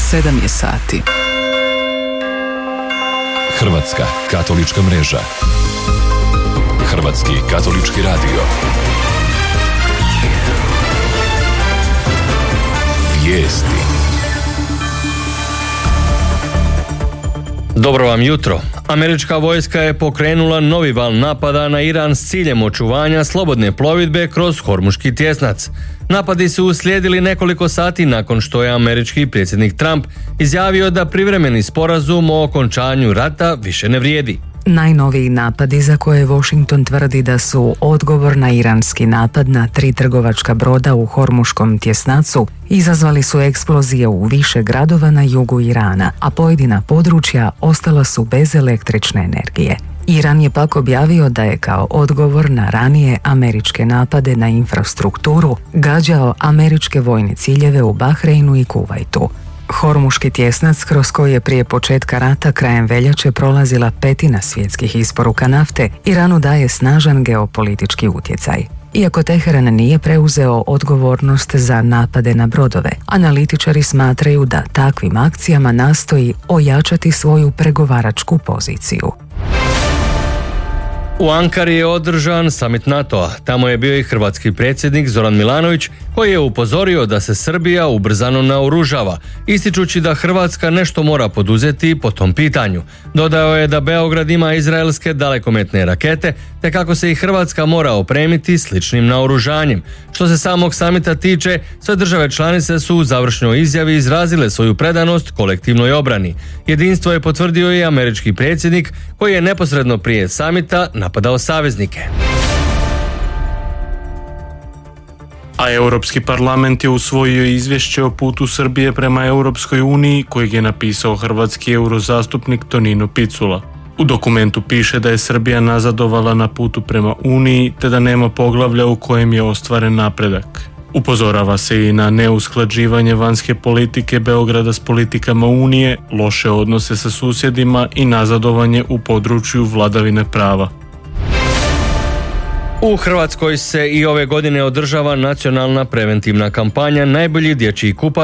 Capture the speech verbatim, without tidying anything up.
sedam je sati. Hrvatska katolička mreža. Hrvatski katolički radio. Vijesti. Dobro vam jutro. Američka vojska je pokrenula novi val napada na Iran s ciljem očuvanja slobodne plovidbe kroz Hormuški tjesnac. Napadi su uslijedili nekoliko sati nakon što je američki predsjednik Trump izjavio da privremeni sporazum o okončanju rata više ne vrijedi. Najnoviji napadi za koje Washington tvrdi da su odgovor na iranski napad na tri trgovačka broda u Hormuškom tjesnacu izazvali su eksplozije u više gradova na jugu Irana, a pojedina područja ostala su bez električne energije. Iran je pak objavio da je kao odgovor na ranije američke napade na infrastrukturu gađao američke vojne ciljeve u Bahreinu i Kuvajtu. Hormuški tjesnac, kroz koji je prije početka rata krajem veljače prolazila petina svjetskih isporuka nafte, Iranu daje snažan geopolitički utjecaj. Iako Teheran nije preuzeo odgovornost za napade na brodove, analitičari smatraju da takvim akcijama nastoji ojačati svoju pregovaračku poziciju. U Ankari je održan summit NATO-a. Tamo je bio i hrvatski predsjednik Zoran Milanović, koji je upozorio da se Srbija ubrzano naoružava, ističući da Hrvatska nešto mora poduzeti po tom pitanju. Dodao je da Beograd ima izraelske dalekometne rakete, te kako se i Hrvatska mora opremiti sličnim naoružanjem. Što se samog samita tiče, sve države članice su u završnoj izjavi izrazile svoju predanost kolektivnoj obrani. Jedinstvo je potvrdio i američki predsjednik, koji je neposredno prije samita napadao saveznike. A Europski parlament je usvojio izvješće o putu Srbije prema Europskoj uniji, kojeg je napisao hrvatski eurozastupnik Tonino Picula. U dokumentu piše da je Srbija nazadovala na putu prema Uniji, te da nema poglavlja u kojem je ostvaren napredak. Upozorava se i na neusklađivanje vanjske politike Beograda s politikama Unije, loše odnose sa susjedima i nazadovanje u području vladavine prava. U Hrvatskoj se i ove godine održava nacionalna preventivna kampanja Najbolji dječji kupac